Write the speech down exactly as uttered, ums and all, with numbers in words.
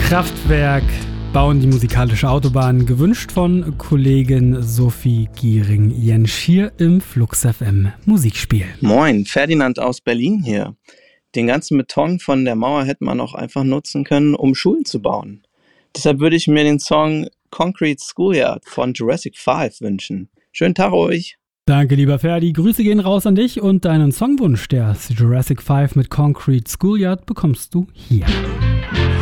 Kraftwerk bauen die musikalische Autobahn, gewünscht von Kollegin Sophie Giering-Jensch hier im Flux F M Musikspiel. Moin, Ferdinand aus Berlin hier. Den ganzen Beton von der Mauer hätte man auch einfach nutzen können, um Schulen zu bauen. Deshalb würde ich mir den Song Concrete Schoolyard von Jurassic five wünschen. Schönen Tag euch. Danke, lieber Ferdi. Grüße gehen raus an dich und deinen Songwunsch, der Jurassic five mit Concrete Schoolyard, bekommst du hier.